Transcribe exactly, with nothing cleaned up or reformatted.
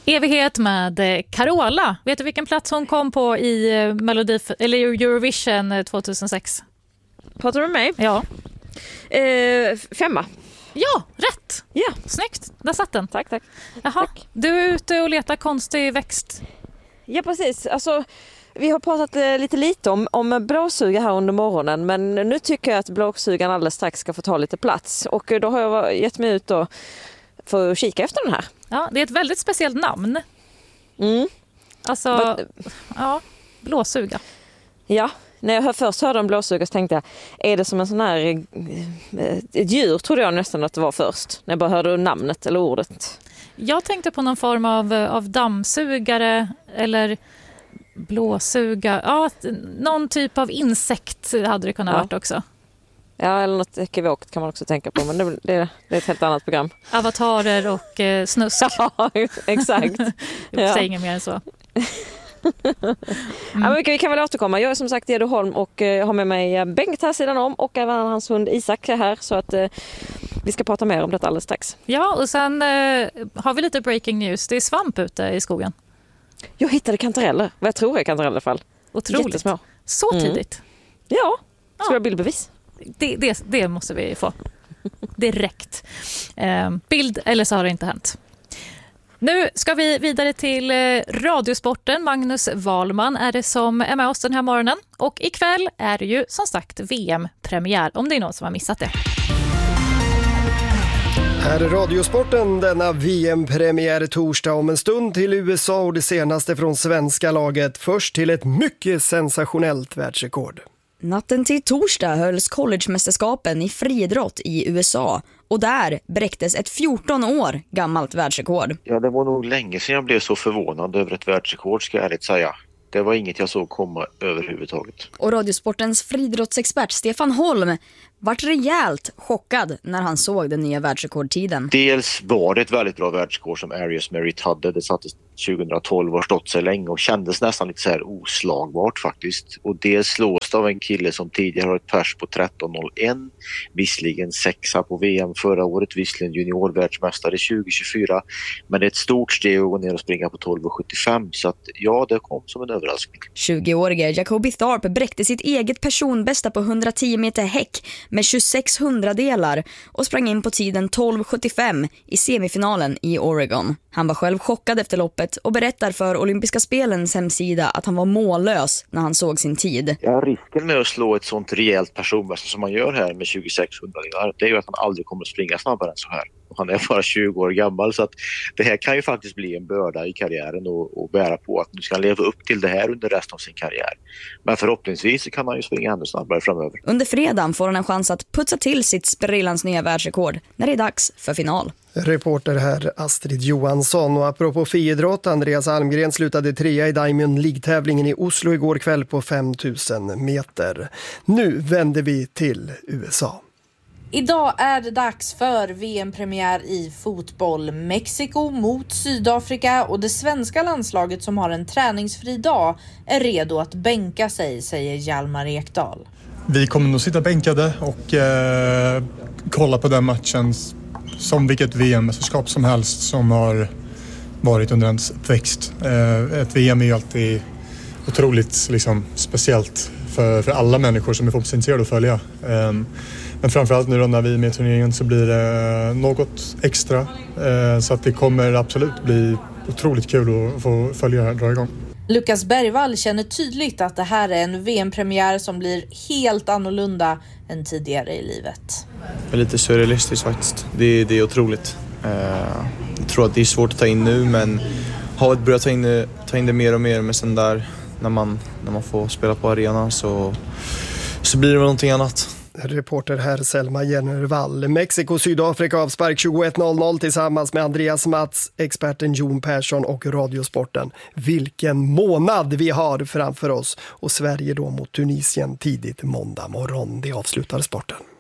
Evighet med Carola. Vet du vilken plats hon kom på i Melodi eller Eurovision tjugohundrasex? Pratar du med mig? Ja. Eh, femma. Ja, rätt. Ja. Snyggt, där satt den. Tack, tack. Jaha, tack. Du är ute och letar konstig växt. Ja, precis. Alltså, vi har pratat eh, lite lite om, om blåsuga här under morgonen, men nu tycker jag att blåsugan alldeles strax ska få ta lite plats. Och då har jag gett mig ut och för att kika efter den här. Ja, det är ett väldigt speciellt namn. Mm. Alltså, But, ja, blåsuga. Ja, när jag först hörde om blåsuga så tänkte jag, är det som en sån här, ett djur trodde jag nästan att det var först. När jag bara hörde namnet eller ordet. Jag tänkte på någon form av, av dammsugare eller blåsuga. Ja, någon typ av insekt hade det kunnat ja. varit också. Ja, eller något ekivokt kan man också tänka på, men det, det, det är ett helt annat program. Avatarer och eh, snusk. Ja, exakt. Jag säger inget mer än så. Mm. Ja, men vi kan väl återkomma. Jag är som sagt Edo Holm och eh, har med mig Bengt här sidan om och även hans hund Isak här, så att eh, vi ska prata mer om detta alldeles strax. Ja, och sen eh, har vi lite breaking news. Det är svamp ute i skogen. Jag hittade kantareller. Vad jag tror är kantareller i alla fall. Otroligt. Jättesmå. Så tidigt. Mm. Ja, ska ja. jag bildbevis? Det, det, det måste vi få. Direkt. Eh, bild, eller så har det inte hänt. Nu ska vi vidare till eh, Radiosporten. Magnus Wahlman är det som är med oss den här morgonen. Och ikväll är det ju som sagt V M-premiär, om det är någon som har missat det. Här är Radiosporten, denna V M-premiär torsdag om en stund till U S A och det senaste från svenska laget. Först till ett mycket sensationellt världsrekord. Natten till torsdag hölls collegemästerskapen i friidrott i U S A och där bräcktes ett fjorton år gammalt världsrekord. Ja, det var nog länge sedan jag blev så förvånad över ett världsrekord, ska jag ärligt säga. Det var inget jag såg komma överhuvudtaget. Och Radiosportens friidrottsexpert Stefan Holm vart rejält chockad när han såg den nya världsrekordtiden. Dels var det ett väldigt bra världsrekord som Arius Merritt hade. Det sattes tjugohundratolv och har stått sig länge och kändes nästan lite så här oslagbart faktiskt. Och det slås av en kille som tidigare har ett pers på tretton noll ett. Visserligen sexa på V M förra året, visserligen juniorvärldsmästare tjugo tjugofyra. Men det är ett stort steg att gå ner och springa på tolv sjuttiofem. Så att ja, det kom som en överraskning. tjugoårige Jacobi Tharp bräckte sitt eget personbästa på hundratio meter häck med tjugosex hundradelar och sprang in på tiden tolv sjuttiofem i semifinalen i Oregon. Han var själv chockad efter loppet och berättar för Olympiska spelens hemsida att han var mållös när han såg sin tid. Ja, risken med att slå ett sånt rejält personbästa som man gör här med tjugosex hundradelar, det är ju att han aldrig kommer att springa snabbare än så här. Han är bara tjugo år gammal, så att det här kan ju faktiskt bli en börda i karriären och, och bära på att nu ska han leva upp till det här under resten av sin karriär. Men förhoppningsvis kan han ju springa ännu snabbare framöver. Under fredagen får han en chans att putsa till sitt sprillans nya världsrekord när det är dags för final. Reporter här Astrid Johansson. Och apropå friidrott, Andreas Almgren slutade trea i Diamond League-tävlingen i Oslo igår kväll på fem tusen meter. Nu vänder vi till U S A. Idag är det dags för V M-premiär i fotboll. Mexiko mot Sydafrika och det svenska landslaget som har en träningsfri dag är redo att bänka sig, säger Hjalmar Ekdal. Vi kommer nog sitta bänkade och eh, kolla på den matchen som vilket V M-mästerskap som helst som har varit under ens uppväxt. Eh, ett V M är ju alltid otroligt liksom, speciellt för, för alla människor som är fotbollsintresserade att följa. Eh, Men framförallt nu då när vi är med i turneringen så blir det något extra. Så att det kommer absolut bli otroligt kul att få följa här och dra igång. Lukas Bergvall känner tydligt att det här är en V M-premiär som blir helt annorlunda än tidigare i livet. Det är lite surrealistiskt faktiskt. Det, det är otroligt. Jag tror att det är svårt att ta in nu, men har ett börjat ta in det, ta in det mer och mer. Men sen där när man, när man får spela på arenan så, så blir det någonting annat. Reporter här Selma Jennervall. Mexiko, Sydafrika avspark tjugoett noll noll tillsammans med Andreas Mats, experten Jon Persson och Radiosporten. Vilken månad vi har framför oss, och Sverige då mot Tunisien tidigt måndag morgon. Det avslutar sporten.